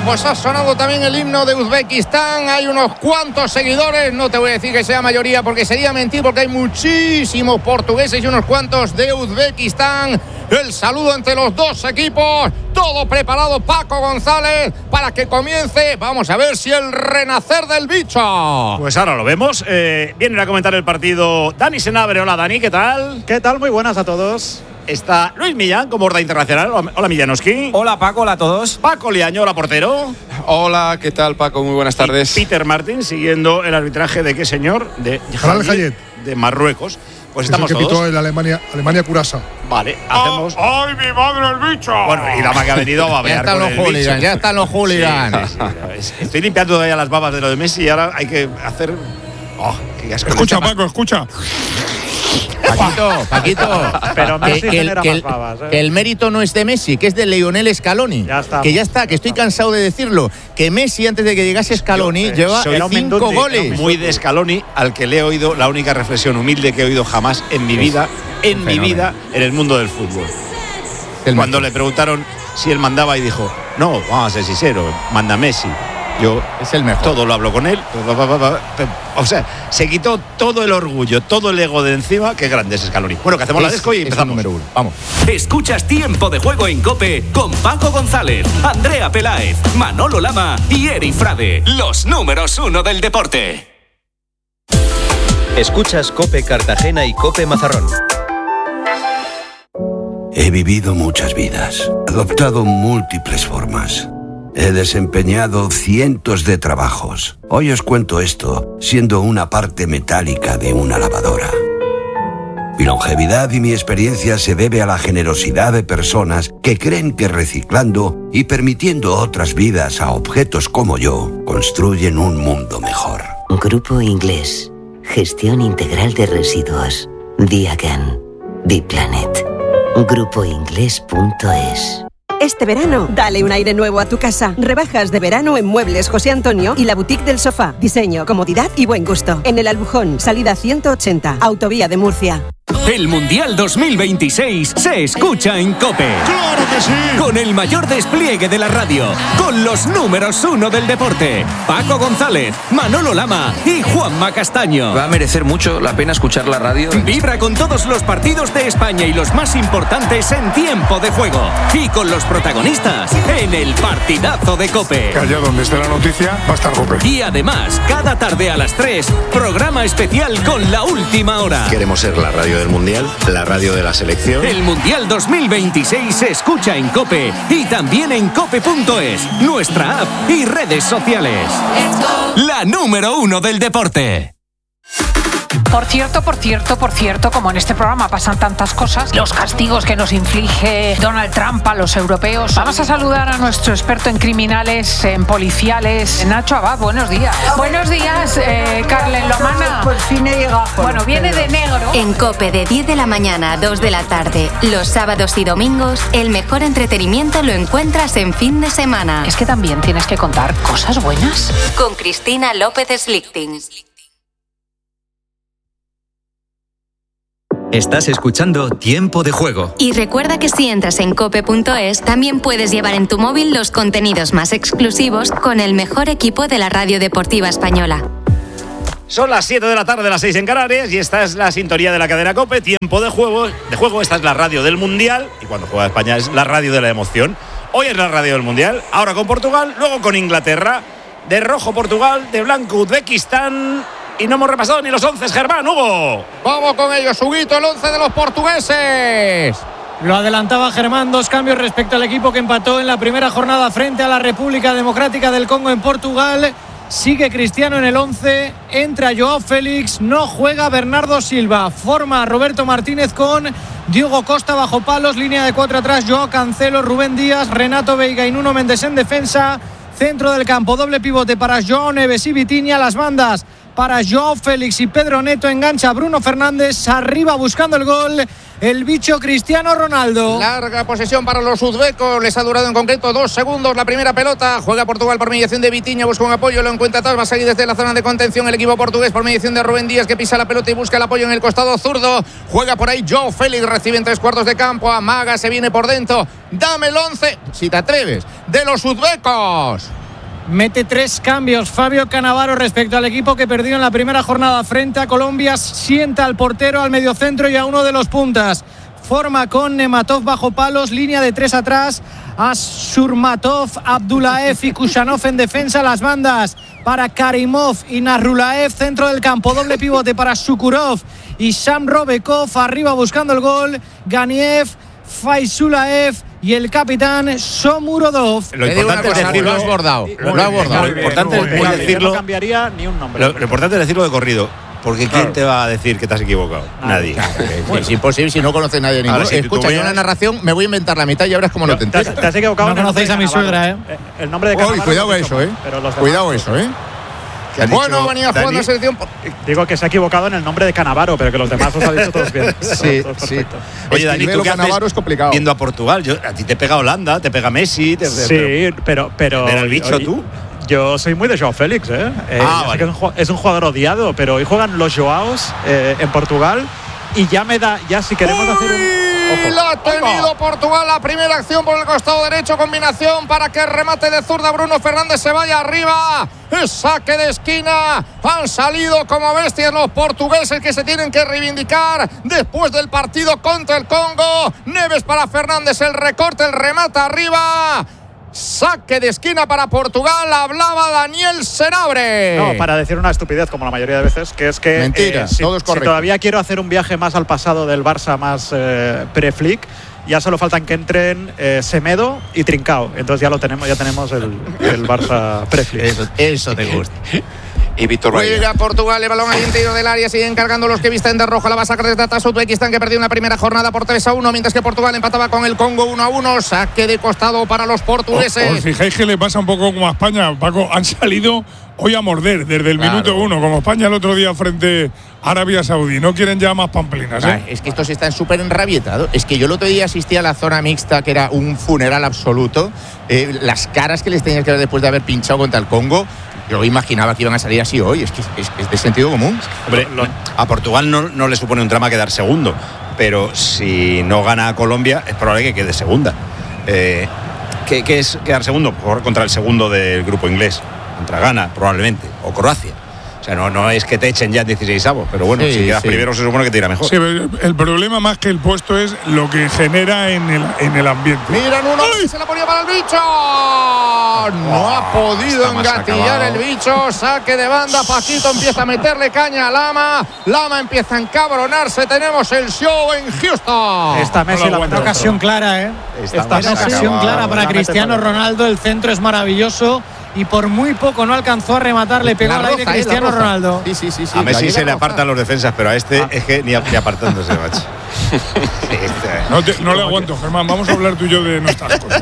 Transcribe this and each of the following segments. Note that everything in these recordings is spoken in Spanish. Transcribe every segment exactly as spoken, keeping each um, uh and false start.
pues ha sonado también el himno de Uzbekistán. Hay unos cuantos seguidores, no te voy a decir que sea mayoría porque sería mentir, porque hay muchísimos portugueses y unos cuantos de Uzbekistán. El saludo entre los dos equipos, todo preparado, Paco González, para que comience. Vamos a ver si el renacer del bicho. Pues ahora lo vemos. Eh, vienen a comentar el partido Dani Senabre. Hola Dani, ¿qué tal? ¿Qué tal? Muy buenas a todos. Está Luis Millán, como Borda Internacional. Hola Millanoski. Hola Paco, hola a todos. Paco Liaño, hola portero. Hola, ¿qué tal Paco? Muy buenas tardes. Y Peter Martin, siguiendo el arbitraje de qué señor, de Jalal Hayet, de Marruecos. Pues es estamos el que todos. pitó el Alemania, Alemania Curasa. Vale, hacemos. ¡Oh, ¡Ay, mi madre el bicho! Bueno, y la que ha venido a babear ya están con los el hooligans, bicho. ya están los hooligans. Sí, sí, sí. Estoy limpiando todavía las babas de lo de Messi y ahora hay que hacer. Oh, qué asco. Escucha, Paco, escucha. Paquito, Paquito. Pero Messi que, que el, genera que más el, babas, ¿eh? que el mérito no es de Messi, que es de Lionel Scaloni. Ya está. Que ya está, que estoy cansado de decirlo. Que Messi, antes de que llegase Scaloni, Yo, eh, lleva soy cinco goles. Muy de Scaloni, al que le he oído la única reflexión humilde que he oído jamás en mi Es vida, en mi fenómeno. vida, en el mundo del fútbol. El Cuando mejor. le preguntaron si él mandaba y dijo, no, vamos a ser sinceros, manda Messi. Yo Es el mejor. todo lo hablo con él. O sea, se quitó todo el orgullo, todo el ego de encima. Qué grande es Scaloni. Bueno, que hacemos la Es- desco y es el empezamos. número uno. Vamos. Escuchas Tiempo de Juego en COPE con Paco González, Andrea Peláez, Manolo Lama y Eri Frade, los números uno del deporte. Escuchas COPE Cartagena y COPE Mazarrón. He vivido muchas vidas, adoptado múltiples formas. He desempeñado cientos de trabajos. Hoy os cuento esto siendo una parte metálica de una lavadora. Mi longevidad y mi experiencia se debe a la generosidad de personas que creen que reciclando y permitiendo otras vidas a objetos como yo, construyen un mundo mejor. Grupo Inglés. Gestión integral de residuos. Diagan. Biplanet. grupo inglés punto es. Este verano, dale un aire nuevo a tu casa. Rebajas de verano en Muebles José Antonio y la Boutique del Sofá. Diseño, comodidad y buen gusto. En el Albujón, salida ciento ochenta, Autovía de Murcia. El Mundial dos mil veintiséis se escucha en COPE. ¡Claro que sí! Con el mayor despliegue de la radio, con los números uno del deporte, Paco González, Manolo Lama y Juanma Castaño. Va a merecer mucho la pena escuchar la radio. Vibra con todos los partidos de España y los más importantes en tiempo de juego. Y con los protagonistas en el partidazo de COPE. Que allá donde esté la noticia va a estar Cope. Y además, cada tarde a las tres, programa especial con la última hora. Queremos ser la radio del Mundial, la radio de la selección. El Mundial dos mil veintiséis se escucha en COPE y también en cope punto es, nuestra app y redes sociales. La número uno del deporte. Por cierto, por cierto, por cierto, como en este programa pasan tantas cosas, los castigos que nos inflige Donald Trump a los europeos. Vamos a saludar a nuestro experto en criminales, en policiales, Nacho Abad. Buenos días. Buenos días, eh, Carlen Lomana. Por fin he llegado. Bueno, viene de negro. En COPE de diez de la mañana a dos de la tarde, los sábados y domingos, el mejor entretenimiento lo encuentras en fin de semana. Es que también tienes que contar cosas buenas. Con Cristina López Slichting. Estás escuchando Tiempo de Juego. Y recuerda que si entras en cope punto es, también puedes llevar en tu móvil los contenidos más exclusivos con el mejor equipo de la radio deportiva española. Son las siete de la tarde, las seis en Canarias, y esta es la sintonía de la cadena COPE, Tiempo de Juego. De juego, esta es la radio del Mundial, y cuando juega España es la radio de la emoción. Hoy es la radio del Mundial, ahora con Portugal, luego con Inglaterra. De rojo Portugal, de blanco Uzbekistán. Y no hemos repasado ni los once, Germán, Hugo. Vamos con ellos, Huguito, el once de los portugueses. Lo adelantaba Germán, dos cambios respecto al equipo que empató en la primera jornada frente a la República Democrática del Congo en Portugal. Sigue Cristiano en el once, entra Joao Félix, no juega Bernardo Silva. Forma a Roberto Martínez con Diogo Costa bajo palos, línea de cuatro atrás, Joao Cancelo, Rubén Díaz, Renato Veiga y Nuno Mendes en defensa. Centro del campo, doble pivote para Joao Neves y Vitinha, las bandas para Joao Félix y Pedro Neto, engancha Bruno Fernández, arriba buscando el gol el bicho Cristiano Ronaldo. Larga posesión para los uzbecos, les ha durado en concreto dos segundos la primera pelota. Juega Portugal por mediación de Vitinha, busca un apoyo, lo encuentra atrás, va a salir desde la zona de contención el equipo portugués por mediación de Rubén Díaz, que pisa la pelota y busca el apoyo en el costado zurdo. Juega por ahí Joao Félix, recibe en tres cuartos de campo, amaga, se viene por dentro. Dame el once, si te atreves, de los uzbecos. Mete tres cambios Fabio Cannavaro respecto al equipo que perdió en la primera jornada frente a Colombia. Sienta al portero, al mediocentro y a uno de los puntas. Forma con Nematov bajo palos, línea de tres atrás. Asurmatov, Abdullaev y Kushanov en defensa. Las bandas para Karimov y Narrulaev, centro del campo. Doble pivote para Shukurov y Sam Robekov. Arriba buscando el gol. Ganiev, Faisulaev y el capitán Shomurodov. Lo importante es decirlo. Lo has bordado. Lo has bordado. Lo importante es decirlo. No cambiaría ni un nombre. Lo, lo importante es decirlo de corrido. Porque ¿quién te va a decir que te has equivocado? Nadie. Bueno, es imposible si no conoce nadie ninguno. Ahora, si Escucha, yo una narración me voy a inventar la mitad y ahora es como no te enteras. Te has equivocado. No conocéis a mi suegra, ¿eh? El nombre de Cannavaro. Uy, cuidado eso, ¿eh? Cuidado eso, ¿eh? Bueno, venía jugando en selección. Digo que se ha equivocado en el nombre de Cannavaro, pero que los demás los ha dicho todos bien. Sí, sí. Oye, Dani, ¿tú qué haces es complicado. Yendo a Portugal? Yo, a ti te pega Holanda, te pega Messi. Te, sí, pero. pero ¿Pero el bicho oye, tú? Yo soy muy de Joao Félix, ¿eh? eh ah, vale. que es, un, es un jugador odiado, pero hoy juegan los Joaos eh, en Portugal y ya me da, ya si queremos Uy, hacer un... Ojo. La ha tenido Ojo. Portugal, la primera acción por el costado derecho, combinación para que el remate de zurda Bruno Fernández se vaya arriba. El saque de esquina. Han salido como bestias los portugueses que se tienen que reivindicar después del partido contra el Congo. Neves para Fernández, el recorte, el remate arriba. Saque de esquina para Portugal. Hablaba Daniel Senabre. No, para decir una estupidez como la mayoría de veces, que es que mentira, eh, si, todo es correcto. Si todavía quiero hacer un viaje más al pasado del Barça, más eh, pre-Flick, ya solo faltan que entren eh, Semedo y Trincao. Entonces ya lo tenemos, ya tenemos el, el Barça pre-Flick. Eso, eso te gusta. Y Víctor Juega Portugal, el balón al interior del área, siguen cargando los que visten de rojo, la va a sacar desde atrás Uzbekistán, que perdió en la primera jornada por tres a uno, mientras que Portugal empataba con el Congo uno a uno, saque de costado para los portugueses. Os fijáis que le pasa un poco como a España, Paco, han salido hoy a morder desde el claro. minuto uno, como España el otro día frente a Arabia Saudí, no quieren ya más pamplinas, ¿eh? Ah, es que estos están súper enrabietados, es que yo el otro día asistí a la zona mixta, que era un funeral absoluto, eh, las caras que les tenías que ver después de haber pinchado contra el Congo. Yo imaginaba que iban a salir así hoy, es que es, es de sentido común. Hombre, a Portugal no, no le supone un drama quedar segundo, pero si no gana a Colombia es probable que quede segunda. Eh, ¿qué, ¿Qué es quedar segundo? Por, contra el segundo del grupo inglés, contra Ghana probablemente, o Croacia. O sea, no, no es que te echen ya en dieciseisavos, pero bueno, sí, si quedas sí. primero se supone que te irá mejor. Sí, el problema más que el puesto es lo que genera en el, en el ambiente. Miran uno, ¡ay! Se la ponía para el bicho. No oh, ha podido engatillar el bicho. Saque de banda. Paquito empieza a meterle caña a Lama. Lama empieza a encabronarse. Tenemos el show en Houston. Esta Messi la una ocasión clara, ¿eh? Esta, Esta ocasión acabado. clara para Cristiano Ronaldo. El centro es maravilloso. Y por muy poco no alcanzó a rematar, le pegó al aire Cristiano Ronaldo. Sí, sí, sí, sí. A Messi se le apartan los defensas, pero a este ah. es que ni, ni apartándose, macho. No, te, no le aguanto, Germán. Vamos a hablar tú y yo de nuestras cosas.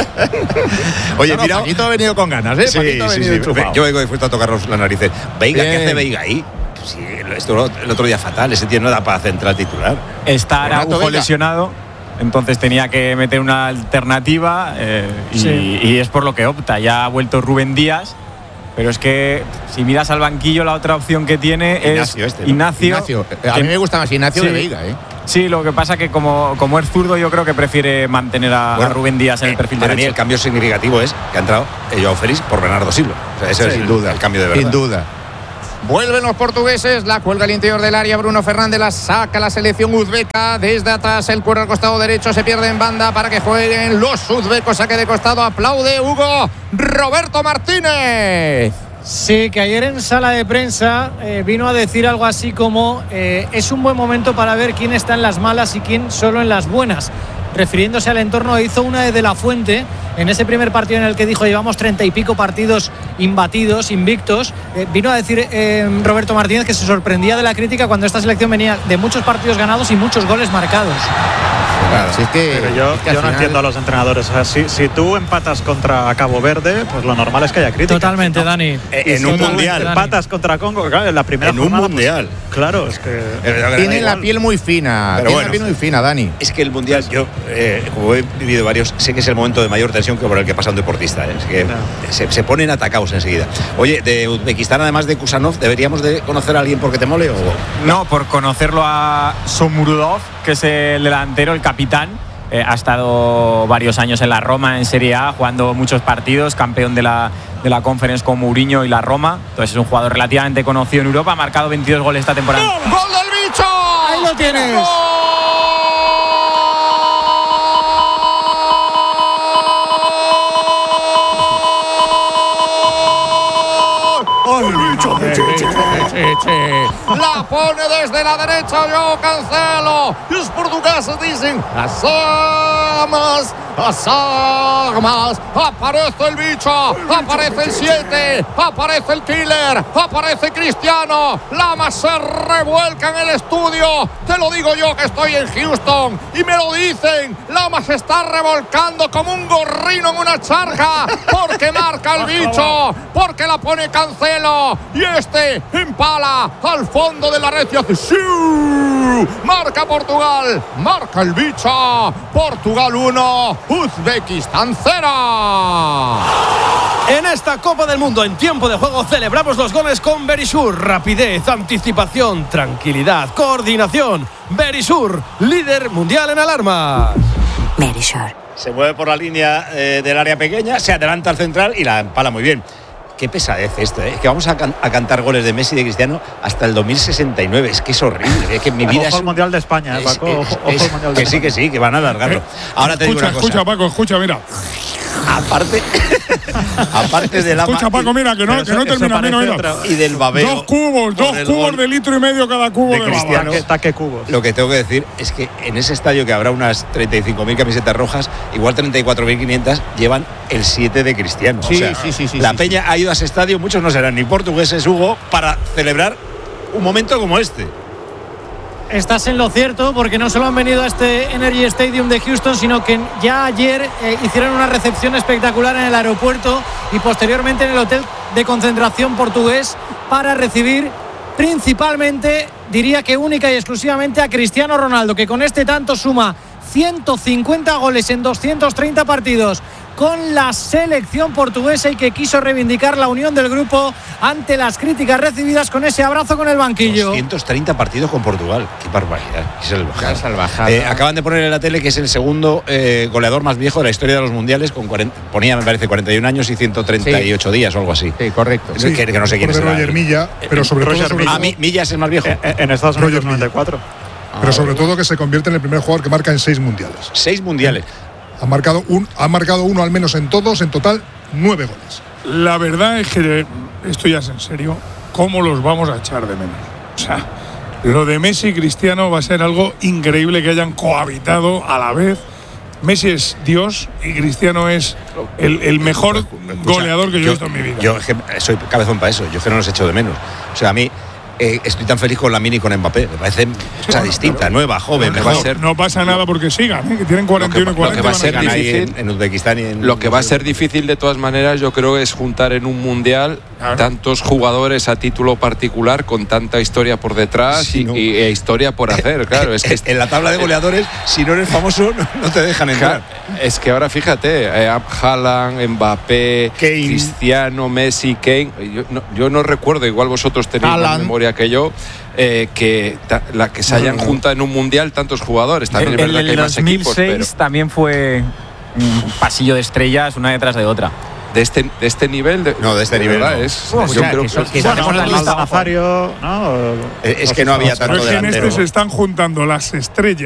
Oye, no, no, mira. Paquito ha venido con ganas, ¿eh? Sí, Paquito ha sí, venido sí. Yo vengo dispuesto a tocarnos las narices. Veiga, ¿qué hace Veiga ahí? Sí, esto el otro día fatal. Ese tío no da para central titular. Está Araujo lesionado. Entonces tenía que meter una alternativa eh, y, sí. y es por lo que opta. Ya ha vuelto Rubén Díaz. Pero es que si miras al banquillo, la otra opción que tiene Ignacio es este, ¿no? Ignacio. Ignacio. A mí me gusta más Ignacio sí, de Veiga, ¿eh? Sí, lo que pasa que como, como es zurdo, yo creo que prefiere mantener a, bueno, a Rubén Díaz en eh, el perfil para derecho. Mí el cambio significativo es que ha entrado Joao Félix por Bernardo Silva. O sea, ese sí, es sin duda el cambio de verdad. Sin duda. Vuelven los portugueses, la cuelga al interior del área, Bruno Fernández la saca la selección uzbeca, desde atrás el cuerno al costado derecho, se pierde en banda para que jueguen los uzbecos, saque de costado, aplaude Hugo Roberto Martínez. Sí, que ayer en sala de prensa eh, vino a decir algo así como eh, es un buen momento para ver quién está en las malas y quién solo en las buenas. Refiriéndose al entorno, hizo una de De La Fuente en ese primer partido en el que dijo llevamos treinta y pico partidos imbatidos, invictos. Eh, vino a decir eh, Roberto Martínez que se sorprendía de la crítica cuando esta selección venía de muchos partidos ganados y muchos goles marcados. Claro, si es que, Pero yo, es que al yo no final... entiendo a los entrenadores. O sea, si, si tú empatas contra Cabo Verde, pues lo normal es que haya crítica. Totalmente, ¿no? Dani. En Si un tú mundial. empatas contra Congo, claro, en la primera En un jornada, mundial. Pues, claro, es que Tienen la piel muy fina. Pero Tienen bueno. la piel muy fina, Dani. Es que el mundial, yo, eh, como he vivido varios, sé que es el momento de mayor tensión que por el que pasa un deportista. ¿eh? Es que No. se, se ponen atacados enseguida. Oye, de Uzbekistán, además de Kusanov, ¿deberíamos de conocer a alguien porque te mole? O... No, por conocerlo a Somurudov, que es el delantero, el capitán. Eh, ha estado varios años en la Roma, en Serie A, jugando muchos partidos, campeón de la, de la Conference con Mourinho y la Roma. Entonces es un jugador relativamente conocido en Europa, ha marcado veintidós goles esta temporada. ¡Gol del bicho! Ahí lo tienes. La pone desde la derecha, yo Cancelo. Y los portugueses dicen: las armas, las armas. Aparece el bicho, aparece el siete, aparece el killer, aparece Cristiano. Lama se revuelca en el estudio. Te lo digo yo que estoy en Houston y me lo dicen. Lama se está revolcando como un gorrino en una charca porque marca el bicho, porque la pone Cancelo. Y este empala al fondo de la red y hace ¡sí! Marca Portugal, marca el bicho. Portugal uno, Uzbekistán cero. En esta Copa del Mundo en tiempo de juego celebramos los goles con Verisur. Rapidez, anticipación, tranquilidad, coordinación. Verisur, líder mundial en alarmas. Verisur. Se mueve por la línea eh, del área pequeña, se adelanta al central y la empala muy bien. Qué pesadez esto, ¿eh? Es que vamos a, can- a cantar goles de Messi y de Cristiano hasta el dos mil sesenta y nueve. Es que es horrible. Es que mi vida ojo es al Mundial de España, es- Paco. es- Ojo, ojo es- al Mundial de que sí, que sí, que van a alargarlo. Ahora te digo Escucha, una cosa. escucha, Paco, escucha, mira. Aparte, aparte de la Escucha, Paco, mira, que no, que no termina bien, mira. y del babeo. Dos cubos, dos por el cubos gol de litro y medio cada cubo de de, Cristiano. baba. Taque, taque cubos. Lo que tengo que decir es que en ese estadio que habrá unas treinta y cinco mil camisetas rojas, igual treinta y cuatro mil quinientas llevan el siete de Cristiano. Sí, o sea, sí, sí, sí, la sí, peña ha ido a ese estadio, muchos no serán ni portugueses, Hugo, para celebrar un momento como este. Estás en lo cierto, porque no solo han venido a este Energy Stadium de Houston, sino que ya ayer eh, hicieron una recepción espectacular en el aeropuerto y posteriormente en el hotel de concentración portugués para recibir principalmente, diría que única y exclusivamente, a Cristiano Ronaldo, que con este tanto suma ciento cincuenta goles en doscientos treinta partidos con la selección portuguesa y que quiso reivindicar la unión del grupo ante las críticas recibidas con ese abrazo con el banquillo. doscientos treinta partidos con Portugal. Qué barbaridad. Qué salvajada. Qué salvajada. Eh, acaban de poner en la tele que es el segundo eh, goleador más viejo de la historia de los mundiales, con cuarenta, ponía, me parece, cuarenta y un años y ciento treinta y ocho sí. días o algo así. Sí, correcto. Sí, que, que no sé quién es. Roger Milla, pero sobre Roger todo, sobre Milla. Ah, Mi- Milla es el más viejo. En, en Estados Unidos noventa y cuatro. pero sobre todo que se convierte en el primer jugador que marca en seis mundiales. Seis mundiales. Ha marcado, un, ha marcado uno al menos en todos, en total nueve goles. La verdad es que, esto ya es en serio, ¿cómo los vamos a echar de menos? O sea, lo de Messi y Cristiano va a ser algo increíble que hayan cohabitado a la vez. Messi es Dios y Cristiano es el, el mejor Escucha, goleador que yo he visto en mi vida. Yo es que soy cabezón para eso, yo es que no los echo de menos. O sea, a mí eh, estoy tan feliz con Lamine y con Mbappé. Me parece cosa distinta, nueva, joven, no, mejor. no pasa nada porque sigan, ¿eh? Que tienen cuarenta y uno y cuarenta. Lo que va a ser Ganan ahí difícil, en, en Uzbekistán y en, lo que va a ser difícil de todas maneras, yo creo, es juntar en un mundial Claro. tantos jugadores a título particular con tanta historia por detrás Sí, y, no. y- e historia por hacer. Claro, es que en la tabla de goleadores, si no eres famoso, no, no te dejan entrar. Claro, es que ahora fíjate, eh, Haaland, Mbappé, Kane. Cristiano, Messi, Kane. Yo no, yo no recuerdo, igual vosotros tenéis más Haaland. memoria que yo, eh, que, ta- la, que se hayan juntado en un mundial tantos jugadores. También El, es verdad el que hay del más dos mil equipos, seis pero también fue un pasillo de estrellas una detrás de otra. de este, de este nivel. De, No, de este nivel verdad, no. es, O yo sea, creo que son- que que es- son- Bueno, Ronaldo Nazario, ¿no? Es que no había tanto Pero es que en delantero. este se están juntando las estrellas